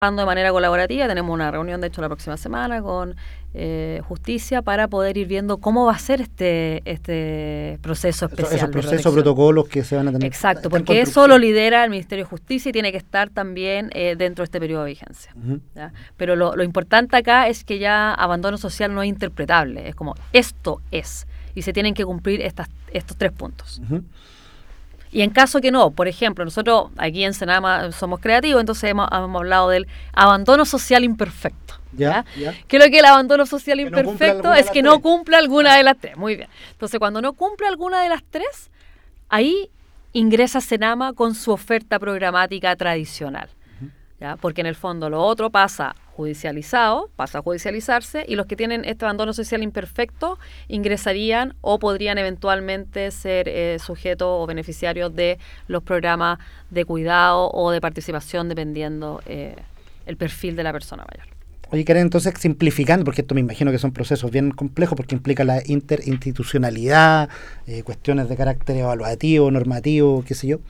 de manera colaborativa. Tenemos una reunión, de hecho, la próxima semana con Justicia para poder ir viendo cómo va a ser este proceso especial. Esos procesos, protocolos que se van a tener. Exacto, porque eso lo lidera el Ministerio de Justicia y tiene que estar también dentro de este periodo de vigencia. ¿Ya? Pero lo importante acá es que ya abandono social no es interpretable, es como esto es, y se tienen que cumplir estos 3 puntos. Y en caso que no, por ejemplo, nosotros aquí en Senama somos creativos, entonces hemos hablado del abandono social imperfecto. ¿Ya? ¿Qué es lo que el abandono social imperfecto? Es que no cumple alguna de las 3. Muy bien. Entonces, cuando no cumple alguna de las 3, ahí ingresa Senama con su oferta programática tradicional. ¿Ya? Porque en el fondo lo otro pasa a judicializarse, y los que tienen este abandono social imperfecto ingresarían o podrían eventualmente ser sujetos o beneficiarios de los programas de cuidado o de participación, dependiendo el perfil de la persona mayor. Oye, Karen, entonces simplificando, porque esto me imagino que son procesos bien complejos, porque implica la interinstitucionalidad, cuestiones de carácter evaluativo, normativo, qué sé yo.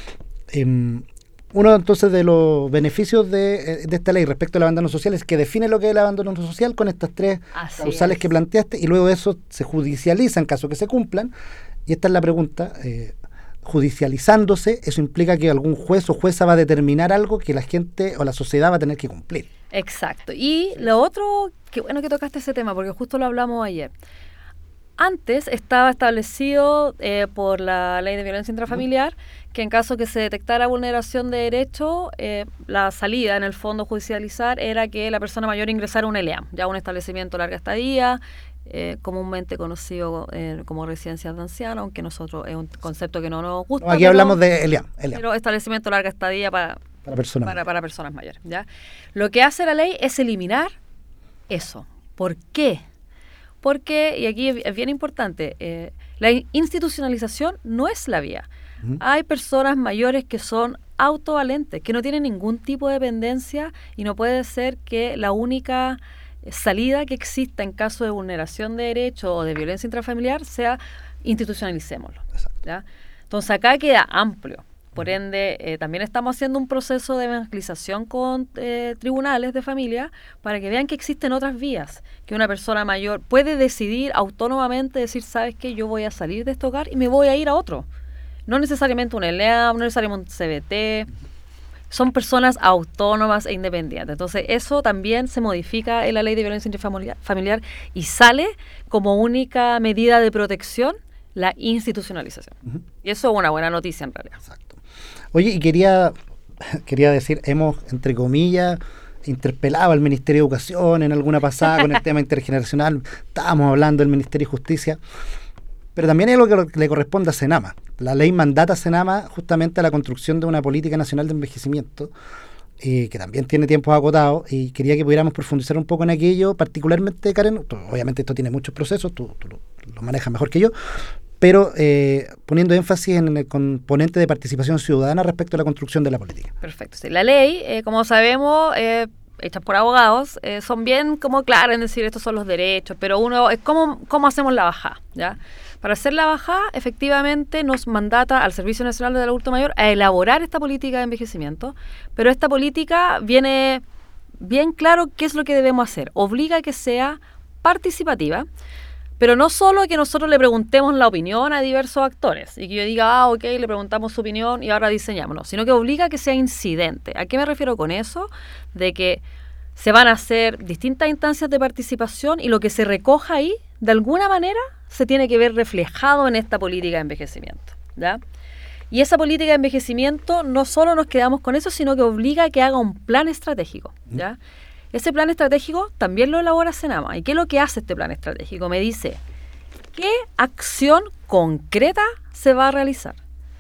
Uno entonces de los beneficios de esta ley respecto al abandono social es que define lo que es el abandono social con estas 3 causales que planteaste, y luego eso se judicializa en caso que se cumplan. Y esta es la pregunta, judicializándose, eso implica que algún juez o jueza va a determinar algo que la gente o la sociedad va a tener que cumplir. Exacto. Y lo otro, qué bueno que tocaste ese tema, porque justo lo hablamos ayer. Antes estaba establecido por la Ley de Violencia Intrafamiliar que en caso que se detectara vulneración de derecho, la salida en el fondo judicializar era que la persona mayor ingresara a un ELEAM, ya un establecimiento de larga estadía, comúnmente conocido como residencias de ancianos, aunque nosotros es un concepto que no nos gusta. Aquí hablamos de ELEAM. Pero establecimiento de larga estadía para personas mayores. ¿Ya? Lo que hace la ley es eliminar eso. ¿Por qué? Porque, y aquí es bien importante, la institucionalización no es la vía. Hay personas mayores que son autovalentes, que no tienen ningún tipo de dependencia, y no puede ser que la única salida que exista en caso de vulneración de derechos o de violencia intrafamiliar sea institucionalicémoslo. ¿Ya? Entonces acá queda amplio. Por ende, también estamos haciendo un proceso de evangelización con tribunales de familia para que vean que existen otras vías, que una persona mayor puede decidir autónomamente, decir, ¿sabes qué? Yo voy a salir de este hogar y me voy a ir a otro. No necesariamente un ELEAM, no necesariamente un CBT, son personas autónomas e independientes. Entonces, eso también se modifica en la Ley de Violencia Intrafamiliar y sale como única medida de protección la institucionalización. Y eso es una buena noticia en realidad. Exacto. Oye, y quería decir, hemos, entre comillas, interpelado al Ministerio de Educación en alguna pasada con el tema intergeneracional, estábamos hablando del Ministerio de Justicia, pero también hay algo que le corresponde a Senama. La ley mandata a Senama justamente a la construcción de una política nacional de envejecimiento, que también tiene tiempos acotados, y quería que pudiéramos profundizar un poco en aquello, particularmente, Karen, obviamente esto tiene muchos procesos, tú lo manejas mejor que yo, pero poniendo énfasis en el componente de participación ciudadana respecto a la construcción de la política. Perfecto. Sí. La ley, como sabemos, hechas por abogados, son bien como claras en decir estos son los derechos, pero uno es cómo hacemos la bajada, ¿ya? Para hacer la bajada, efectivamente, nos mandata al Servicio Nacional del Adulto Mayor a elaborar esta política de envejecimiento, pero esta política viene bien claro qué es lo que debemos hacer. Obliga a que sea participativa, pero no solo que nosotros le preguntemos la opinión a diversos actores y que yo diga, ok, le preguntamos su opinión y ahora diseñamos, no, sino que obliga a que sea incidente. ¿A qué me refiero con eso? De que se van a hacer distintas instancias de participación y lo que se recoja ahí, de alguna manera, se tiene que ver reflejado en esta política de envejecimiento, ¿ya? Y esa política de envejecimiento no solo nos quedamos con eso, sino que obliga a que haga un plan estratégico, ¿ya? Ese plan estratégico también lo elabora Senama. ¿Y qué es lo que hace este plan estratégico? Me dice, ¿qué acción concreta se va a realizar?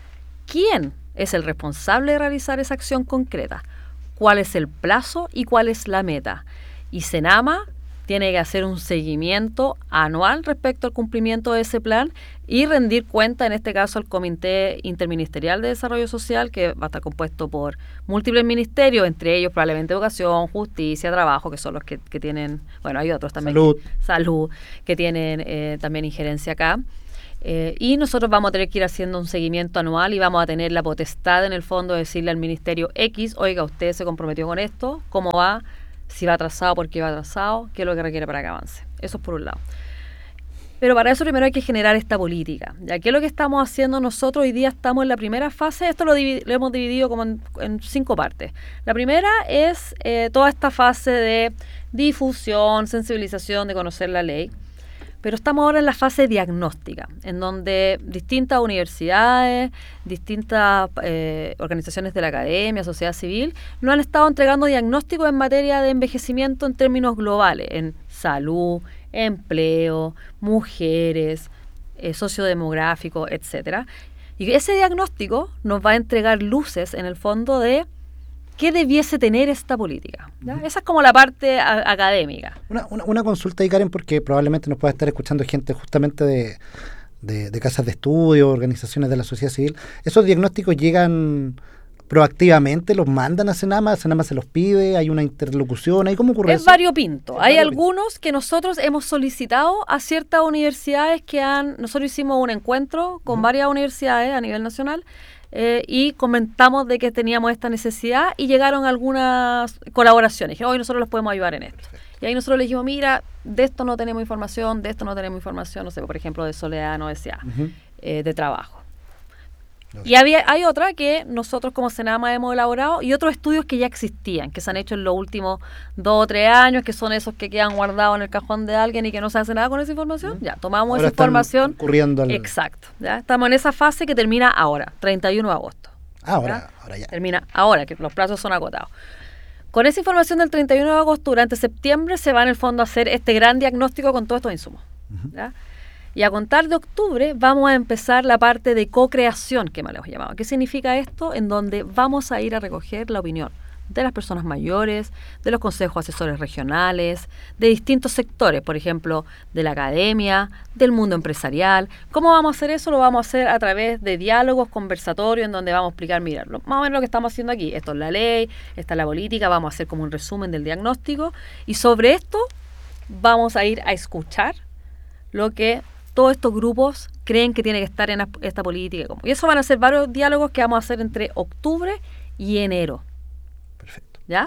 ¿Quién es el responsable de realizar esa acción concreta? ¿Cuál es el plazo y cuál es la meta? Y Senama tiene que hacer un seguimiento anual respecto al cumplimiento de ese plan y rendir cuenta, en este caso, al Comité Interministerial de Desarrollo Social, que va a estar compuesto por múltiples ministerios, entre ellos probablemente Educación, Justicia, Trabajo, que son los que tienen, bueno, hay otros también. Salud, que tienen también injerencia acá. Y nosotros vamos a tener que ir haciendo un seguimiento anual y vamos a tener la potestad en el fondo de decirle al Ministerio X, oiga, usted se comprometió con esto, ¿cómo va? Si va atrasado, ¿por qué va atrasado? ¿Qué es lo que requiere para que avance? Eso es por un lado. Pero para eso primero hay que generar esta política. ¿Ya? ¿Qué es lo que estamos haciendo nosotros? Hoy día estamos en la primera fase, esto lo hemos dividido como en 5 partes. La primera es toda esta fase de difusión, sensibilización, de conocer la ley. Pero estamos ahora en la fase diagnóstica, en donde distintas universidades, distintas organizaciones de la academia, sociedad civil, nos han estado entregando diagnósticos en materia de envejecimiento en términos globales, en salud, empleo, mujeres, sociodemográfico, etcétera. Y ese diagnóstico nos va a entregar luces, en el fondo, de qué debiese tener esta política. ¿Ya? Esa es como la parte académica. Una consulta ahí, Karen, porque probablemente nos pueda estar escuchando gente justamente de casas de estudio, organizaciones de la sociedad civil. ¿Esos diagnósticos llegan proactivamente, los mandan a Senama se los pide, hay una interlocución, ¿ahí cómo ocurre eso? Es variopinto. Hay algunos que nosotros hemos solicitado a ciertas universidades nosotros hicimos un encuentro con varias universidades a nivel nacional, y comentamos de que teníamos esta necesidad y llegaron algunas colaboraciones. Hoy nosotros los podemos ayudar en esto. Y ahí nosotros le dijimos, mira, de esto no tenemos información, no sé, por ejemplo, de Soledad no decía, de trabajo. Y hay otra que nosotros como Senama hemos elaborado y otros estudios que ya existían, que se han hecho en los últimos 2 o 3 años, que son esos que quedan guardados en el cajón de alguien y que no se hace nada con esa información. Ya, tomamos ahora esa información. Exacto. Ya, estamos en esa fase que termina ahora, 31 de agosto. Ahora ya. Termina ahora, que los plazos son acotados. Con esa información del 31 de agosto, durante septiembre, se va en el fondo a hacer este gran diagnóstico con todos estos insumos. ¿Ya? Y a contar de octubre vamos a empezar la parte de co-creación, que me lo hemos llamado. ¿Qué significa esto? En donde vamos a ir a recoger la opinión de las personas mayores, de los consejos asesores regionales, de distintos sectores, por ejemplo, de la academia, del mundo empresarial. ¿Cómo vamos a hacer eso? Lo vamos a hacer a través de diálogos, conversatorios, en donde vamos a explicar, mira, más o menos lo que estamos haciendo aquí. Esto es la ley, esta es la política, vamos a hacer como un resumen del diagnóstico. Y sobre esto vamos a ir a escuchar lo que todos estos grupos creen que tiene que estar en esta política. Y eso van a ser varios diálogos que vamos a hacer entre octubre y enero. Perfecto. ¿Ya?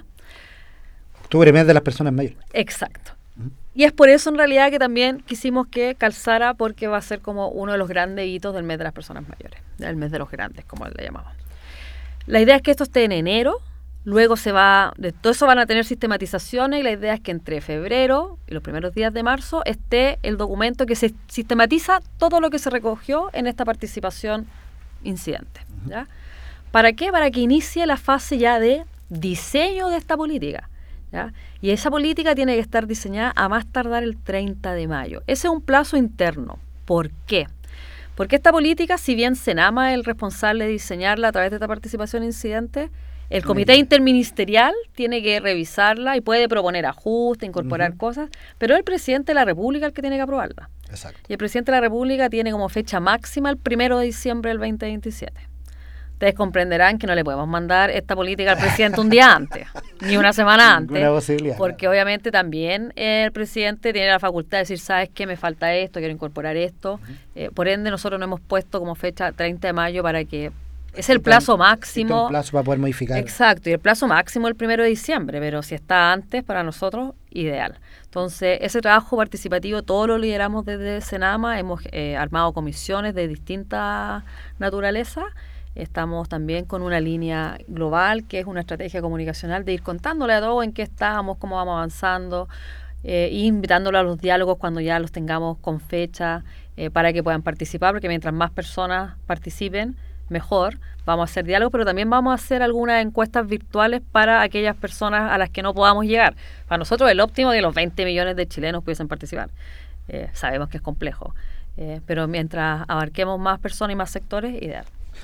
Octubre, mes de las personas mayores. Exacto. Y es por eso en realidad que también quisimos que calzara, porque va a ser como uno de los grandes hitos del mes de las personas mayores, el mes de los grandes, como le llamamos. La idea es que esto esté en enero. Luego de todo eso van a tener sistematizaciones y la idea es que entre febrero y los primeros días de marzo esté el documento que se sistematiza todo lo que se recogió en esta participación incidente. ¿Ya? ¿Para qué? Para que inicie la fase ya de diseño de esta política. ¿Ya? Y esa política tiene que estar diseñada a más tardar el 30 de mayo. Ese es un plazo interno. ¿Por qué? Porque esta política, si bien Senama es el responsable de diseñarla a través de esta participación incidente, el comité interministerial tiene que revisarla y puede proponer ajustes, incorporar cosas, pero es el presidente de la República el que tiene que aprobarla. Exacto. Y el presidente de la República tiene como fecha máxima el 1 de diciembre del 2027. Ustedes comprenderán que no le podemos mandar esta política al presidente un día antes, ni una semana antes, porque obviamente también el presidente tiene la facultad de decir, ¿sabes qué? Me falta esto, quiero incorporar esto. Por ende, nosotros no hemos puesto como fecha 30 de mayo para que... Es el plazo máximo. Un plazo para poder modificar. Exacto, y el plazo máximo es el 1 de diciembre, pero si está antes, para nosotros, ideal. Entonces, ese trabajo participativo todo lo lideramos desde Senama, hemos armado comisiones de distinta naturaleza. Estamos también con una línea global, que es una estrategia comunicacional de ir contándole a todos en qué estamos, cómo vamos avanzando, e invitándolo a los diálogos cuando ya los tengamos con fecha, para que puedan participar, porque mientras más personas participen, mejor. Vamos a hacer diálogo, pero también vamos a hacer algunas encuestas virtuales para aquellas personas a las que no podamos llegar. Para nosotros el óptimo es que los 20 millones de chilenos pudiesen participar. Sabemos que es complejo, pero mientras abarquemos más personas y más sectores, ideal.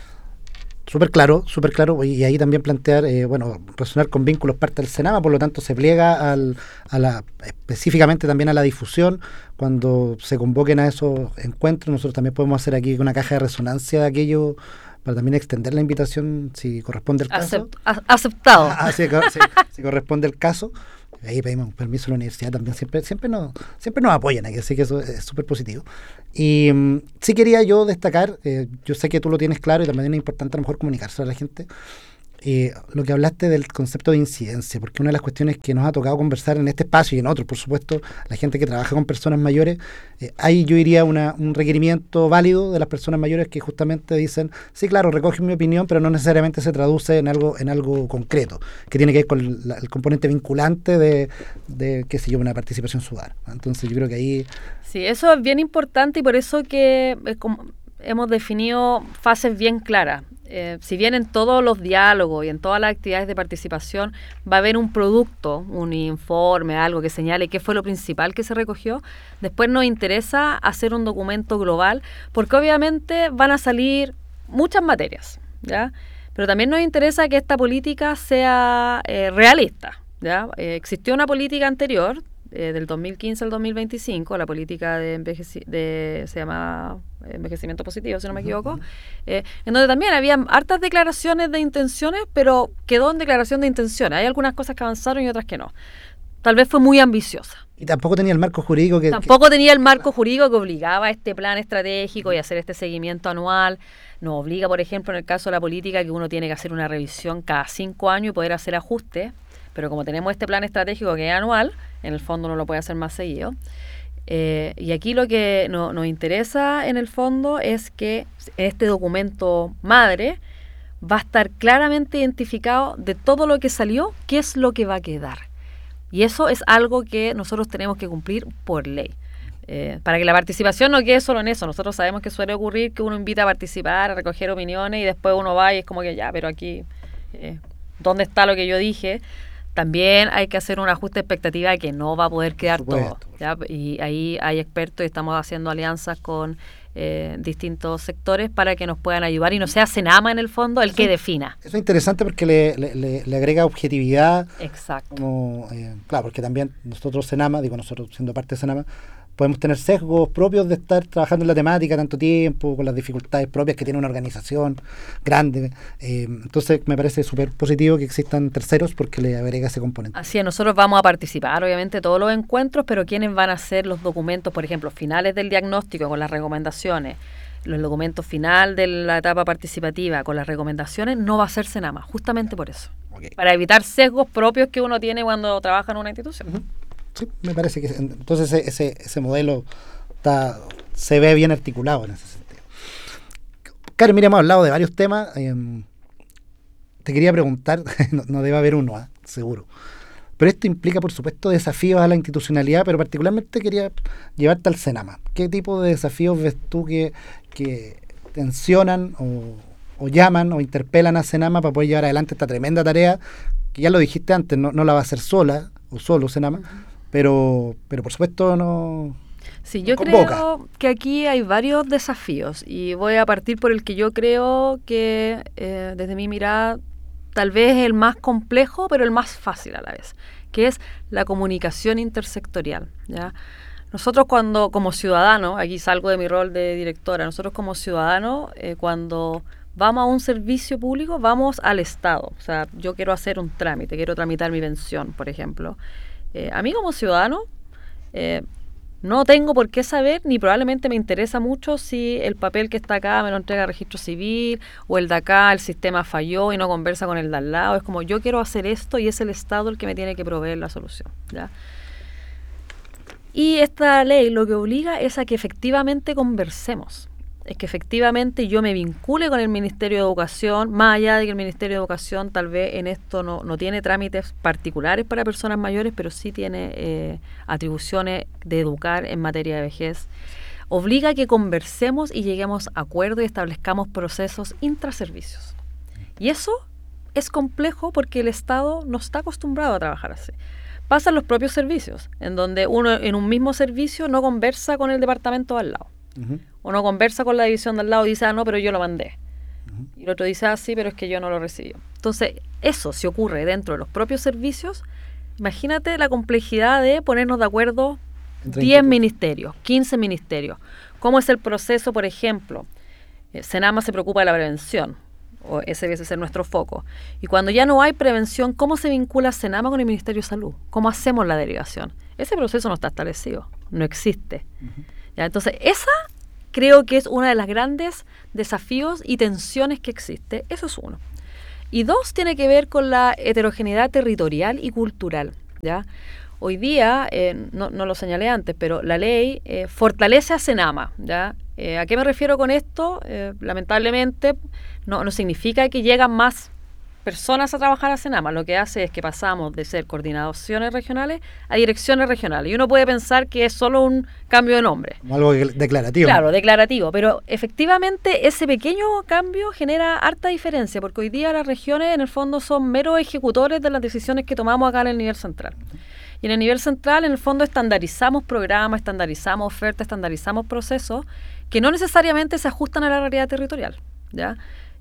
Súper claro, y ahí también plantear, resonar con vínculos parte del Senama, por lo tanto se pliega específicamente también a la difusión. Cuando se convoquen a esos encuentros, nosotros también podemos hacer aquí una caja de resonancia de aquello, para también extender la invitación si corresponde el caso. Aceptado. Si corresponde el caso. ahí pedimos permiso a la universidad también, siempre nos apoyan aquí, así que eso es súper positivo. Y sí quería yo destacar, yo sé que tú lo tienes claro y también es importante a lo mejor comunicarse a la gente, lo que hablaste del concepto de incidencia, porque una de las cuestiones que nos ha tocado conversar en este espacio y en otros, por supuesto, la gente que trabaja con personas mayores, hay, yo diría, un requerimiento válido de las personas mayores que justamente dicen, sí, claro, recogen mi opinión, pero no necesariamente se traduce en algo concreto, que tiene que ver con el componente vinculante de qué sé yo, una participación ciudadana. Entonces yo creo que ahí... Sí, eso es bien importante y por eso que hemos definido fases bien claras. Si bien en todos los diálogos y en todas las actividades de participación va a haber un producto, un informe, algo que señale qué fue lo principal que se recogió, después nos interesa hacer un documento global porque obviamente van a salir muchas materias, ¿ya? Pero también nos interesa que esta política sea realista, ¿ya? Existió una política anterior, del 2015 al 2025, la política se llama envejecimiento positivo, si no me equivoco, en donde también había hartas declaraciones de intenciones, pero quedó en declaración de intenciones. Hay algunas cosas que avanzaron y otras que no. Tal vez fue muy ambiciosa. Y tampoco tenía el marco jurídico tenía el marco jurídico que obligaba a este plan estratégico y hacer este seguimiento anual. Nos obliga, por ejemplo, en el caso de la política, que uno tiene que hacer una revisión cada 5 años y poder hacer ajustes. Pero como tenemos este plan estratégico que es anual, en el fondo no lo puede hacer más seguido. Y aquí lo que nos interesa en el fondo es que este documento madre va a estar claramente identificado de todo lo que salió, qué es lo que va a quedar. Y eso es algo que nosotros tenemos que cumplir por ley. Para que la participación no quede solo en eso. Nosotros sabemos que suele ocurrir que uno invita a participar, a recoger opiniones y después uno va y es como que ya, pero aquí, ¿dónde está lo que yo dije? También hay que hacer un ajuste de expectativa que no va a poder quedar todo, ¿ya? Y ahí hay expertos y estamos haciendo alianzas con distintos sectores para que nos puedan ayudar y no sea Senama en el fondo el que defina. Eso es interesante porque le agrega objetividad. Exacto. Claro, porque también nosotros Senama, nosotros siendo parte de Senama, podemos tener sesgos propios de estar trabajando en la temática tanto tiempo, con las dificultades propias que tiene una organización grande. Entonces me parece súper positivo que existan terceros porque le agrega ese componente. Así es, nosotros vamos a participar obviamente de todos los encuentros, pero quienes van a hacer los documentos, por ejemplo, finales del diagnóstico con las recomendaciones, los documentos final de la etapa participativa con las recomendaciones, no va a ser Senama, justamente por eso. Okay. Para evitar sesgos propios que uno tiene cuando trabaja en una institución. Uh-huh. Sí, me parece que entonces ese modelo se ve bien articulado en ese sentido. Karen, mira, hemos hablado de varios temas. Te quería preguntar, no debe haber uno, seguro. Pero esto implica, por supuesto, desafíos a la institucionalidad, pero particularmente quería llevarte al Senama. ¿Qué tipo de desafíos ves tú que tensionan o llaman o interpelan a Senama para poder llevar adelante esta tremenda tarea? Que ya lo dijiste antes, no la va a hacer sola o solo Senama. Uh-huh. Pero por supuesto no. Sí, yo creo que aquí hay varios desafíos y voy a partir por el que yo creo que desde mi mirada tal vez es el más complejo, pero el más fácil a la vez, que es la comunicación intersectorial, ¿ya? Nosotros como ciudadanos, aquí salgo de mi rol de directora, nosotros como ciudadanos cuando vamos a un servicio público, vamos al Estado. O sea, yo quiero hacer un trámite, quiero tramitar mi pensión, por ejemplo. A mí como ciudadano no tengo por qué saber, ni probablemente me interesa mucho si el papel que está acá me lo entrega el registro civil o el de acá, el sistema falló y no conversa con el de al lado. Es como yo quiero hacer esto y es el Estado el que me tiene que proveer la solución, ¿ya? Y esta ley lo que obliga es a que efectivamente conversemos. Es que efectivamente yo me vincule con el Ministerio de Educación, más allá de que el Ministerio de Educación tal vez en esto no tiene trámites particulares para personas mayores, pero sí tiene atribuciones de educar en materia de vejez. Obliga a que conversemos y lleguemos a acuerdos y establezcamos procesos intraservicios. Y eso es complejo porque el Estado no está acostumbrado a trabajar así. Pasan los propios servicios, en donde uno en un mismo servicio no conversa con el departamento de al lado. Uh-huh. O no conversa con la división de al lado y dice, no, pero yo lo mandé. Uh-huh. Y el otro dice, sí, pero es que yo no lo recibí. Entonces, eso si ocurre dentro de los propios servicios, imagínate la complejidad de ponernos de acuerdo 10 ministerios, 15 ministerios. ¿Cómo es el proceso, por ejemplo? Senama se preocupa de la prevención. o ese debe ser nuestro foco. Y cuando ya no hay prevención, ¿cómo se vincula Senama con el Ministerio de Salud? ¿Cómo hacemos la derivación? Ese proceso no está establecido, no existe. ¿Ya? Entonces, esa creo que es una de las grandes desafíos y tensiones que existe. Eso es uno. Y dos, tiene que ver con la heterogeneidad territorial y cultural, ¿ya? Hoy día, no lo señalé antes, pero la ley fortalece a Senama, ¿ya? ¿A qué me refiero con esto? Lamentablemente, no significa que llegan más personas a trabajar a Senama. Lo que hace es que pasamos de ser coordinaciones regionales a direcciones regionales. Y uno puede pensar que es solo un cambio de nombre. Como algo declarativo. Claro, declarativo. Pero efectivamente ese pequeño cambio genera harta diferencia, porque hoy día las regiones en el fondo son meros ejecutores de las decisiones que tomamos acá en el nivel central. Y en el nivel central, en el fondo, estandarizamos programas, estandarizamos ofertas, estandarizamos procesos que no necesariamente se ajustan a la realidad territorial, ¿ya?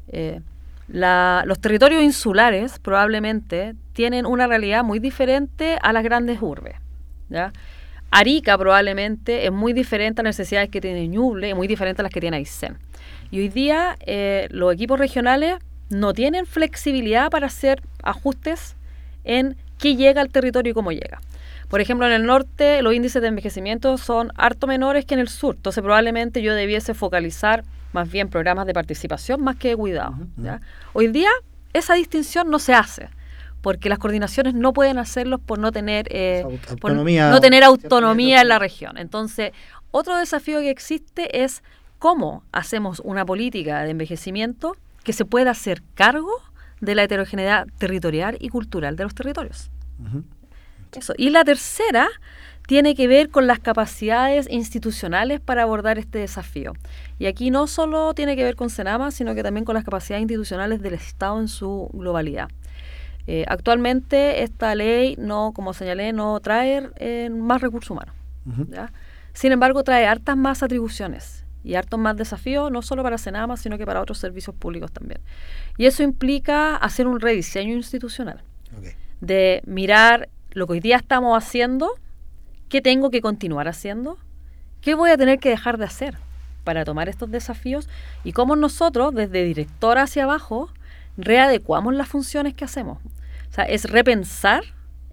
Los territorios insulares probablemente tienen una realidad muy diferente a las grandes urbes, ¿ya? Arica probablemente es muy diferente a las necesidades que tiene Ñuble, es muy diferente a las que tiene Aysén. Y hoy día los equipos regionales no tienen flexibilidad para hacer ajustes en qué llega al territorio y cómo llega. Por ejemplo, en el norte los índices de envejecimiento son harto menores que en el sur, entonces probablemente yo debiese focalizar más bien programas de participación más que de cuidado, ¿ya? Hoy día esa distinción no se hace, porque las coordinaciones no pueden hacerlos por no tener autonomía en la región. Entonces, otro desafío que existe es cómo hacemos una política de envejecimiento que se pueda hacer cargo de la heterogeneidad territorial y cultural de los territorios. Eso. Y la tercera tiene que ver con las capacidades institucionales para abordar este desafío. Y aquí no solo tiene que ver con Senama, sino que también con las capacidades institucionales del Estado en su globalidad. Actualmente esta ley, como señalé, no trae más recursos humanos, ¿ya? Sin embargo, trae hartas más atribuciones y hartos más desafíos, no solo para Senama, sino que para otros servicios públicos también. Y eso implica hacer un rediseño institucional, de mirar lo que hoy día estamos haciendo, qué tengo que continuar haciendo, qué voy a tener que dejar de hacer para tomar estos desafíos y cómo nosotros, desde director hacia abajo, readecuamos las funciones que hacemos. O sea, es repensar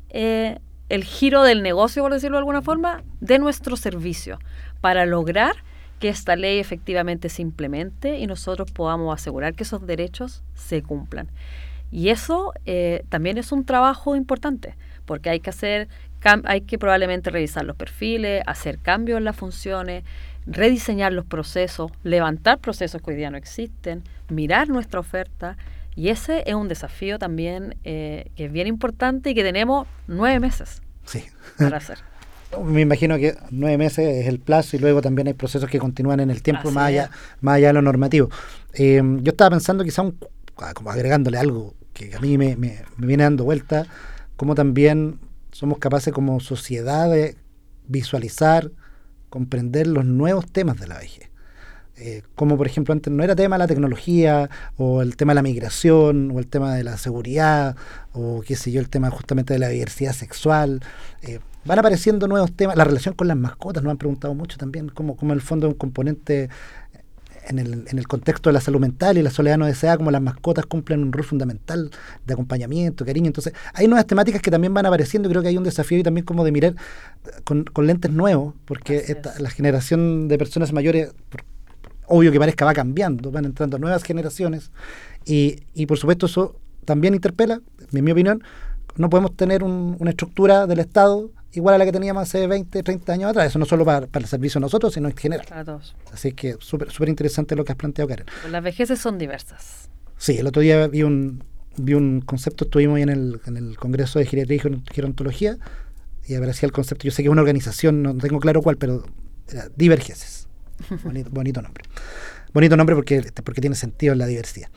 el giro del negocio, por decirlo de alguna forma, de nuestro servicio, para lograr que esta ley efectivamente se implemente y nosotros podamos asegurar que esos derechos se cumplan. Y eso también es un trabajo importante, porque hay que probablemente revisar los perfiles, hacer cambios en las funciones, rediseñar los procesos, levantar procesos que hoy día no existen, mirar nuestra oferta, y ese es un desafío también que es bien importante y que tenemos 9 meses para hacer. Me imagino que 9 meses es el plazo y luego también hay procesos que continúan en el tiempo más allá de lo normativo. Yo estaba pensando quizá como agregándole algo que a mí me viene dando vuelta, cómo también somos capaces como sociedad de visualizar, comprender los nuevos temas de la vejez. Como por ejemplo antes no era tema la tecnología o el tema de la migración o el tema de la seguridad o qué sé yo, el tema justamente de la diversidad sexual. Van apareciendo nuevos temas, la relación con las mascotas, nos han preguntado mucho también, como en el fondo es un componente en el contexto de la salud mental y la soledad no deseada, como las mascotas cumplen un rol fundamental de acompañamiento, cariño. Entonces hay nuevas temáticas que también van apareciendo. Creo que hay un desafío y también como de mirar con lentes nuevos, porque la generación de personas mayores, obvio que parezca, va cambiando, van entrando nuevas generaciones y por supuesto eso también interpela, en mi opinión. No podemos tener una estructura del Estado igual a la que teníamos hace 20, 30 años atrás. Eso no solo para el servicio de nosotros, sino en general. Para todos. Así que súper interesante lo que has planteado, Karen. Las vejeces son diversas. Sí, el otro día vi un concepto, estuvimos ahí en el Congreso de Geriatría y Gerontología, y aparecía el concepto, yo sé que es una organización, no tengo claro cuál, pero era Divergeces. Bonito nombre. Bonito nombre porque tiene sentido en la diversidad.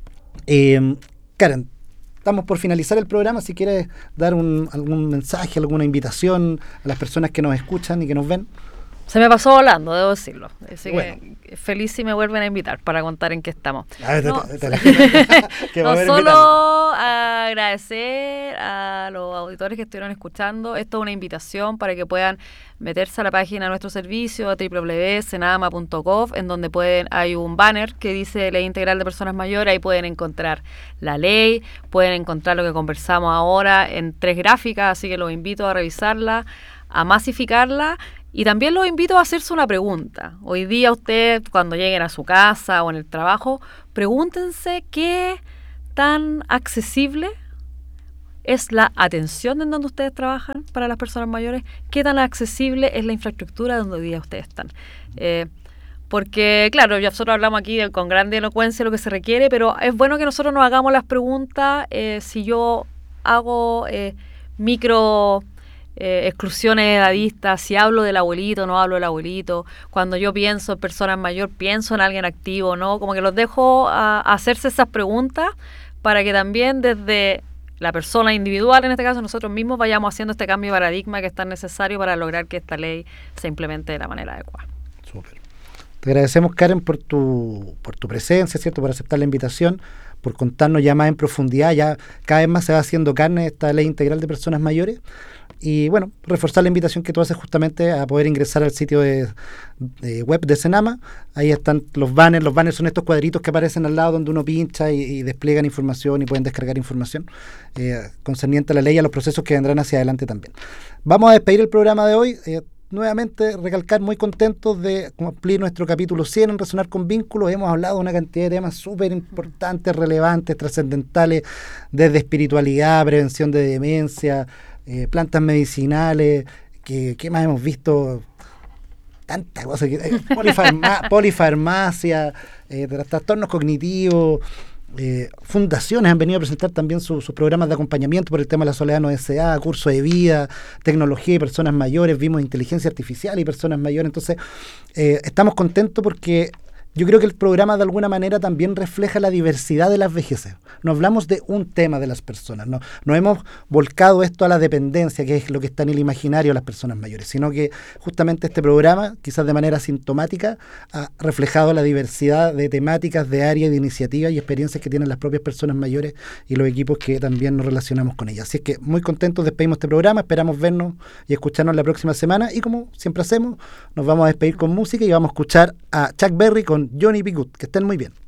Karen, estamos por finalizar el programa. Si quieres dar algún mensaje, alguna invitación a las personas que nos escuchan y que nos ven. Se me pasó volando, debo decirlo. Así Bueno. que feliz si me vuelven a invitar para contar en qué estamos. A ver, No, que no volver a solo agradecer a los auditores que estuvieron escuchando. Esto es una invitación para que puedan meterse a la página de nuestro servicio www.senama.gov, en donde hay un banner que dice Ley Integral de Personas Mayores. Ahí pueden encontrar la ley, pueden encontrar lo que conversamos ahora en 3 gráficas, así que los invito a revisarla, a masificarla. Y también los invito a hacerse una pregunta. Hoy día ustedes, cuando lleguen a su casa o en el trabajo, pregúntense qué tan accesible es la atención en donde ustedes trabajan para las personas mayores, qué tan accesible es la infraestructura donde hoy día ustedes están. Porque, claro, nosotros hablamos aquí con gran elocuencia lo que se requiere, pero es bueno que nosotros nos hagamos las preguntas. Si yo hago micro exclusiones edadistas, si hablo del abuelito, no hablo del abuelito, cuando yo pienso en personas mayores, pienso en alguien activo, ¿no? Como que los dejo a hacerse esas preguntas para que también desde la persona individual, en este caso nosotros mismos, vayamos haciendo este cambio de paradigma que es tan necesario para lograr que esta ley se implemente de la manera adecuada. Súper. Te agradecemos, Karen, por tu presencia, ¿cierto? Por aceptar la invitación, por contarnos ya más en profundidad. Ya cada vez más se va haciendo carne esta Ley Integral de Personas Mayores. Y bueno, reforzar la invitación que tú haces justamente a poder ingresar al sitio de web de Senama. Ahí están los banners. Los banners son estos cuadritos que aparecen al lado donde uno pincha y despliegan información y pueden descargar información concerniente a la ley y a los procesos que vendrán hacia adelante también. Vamos a despedir el programa de hoy. Nuevamente recalcar, muy contentos de cumplir nuestro capítulo 100 en Resonar con Vínculos. Hemos hablado de una cantidad de temas súper importantes, relevantes, trascendentales, desde espiritualidad, prevención de demencia, plantas medicinales, ¿qué más hemos visto? Tantas cosas, polifarmacia, trastornos cognitivos. Fundaciones han venido a presentar también sus programas de acompañamiento por el tema de la soledad no deseada, curso de vida, tecnología y personas mayores, vimos inteligencia artificial y personas mayores. Entonces estamos contentos porque yo creo que el programa de alguna manera también refleja la diversidad de las vejeces. No hablamos de un tema de las personas, no hemos volcado esto a la dependencia, que es lo que está en el imaginario de las personas mayores, sino que justamente este programa, quizás de manera sintomática, ha reflejado la diversidad de temáticas, de áreas, de iniciativas y experiencias que tienen las propias personas mayores y los equipos que también nos relacionamos con ellas. Así es que muy contentos, despedimos este programa, esperamos vernos y escucharnos la próxima semana y como siempre hacemos, nos vamos a despedir con música y vamos a escuchar a Chuck Berry con Johnny B. Good. Que estén muy bien.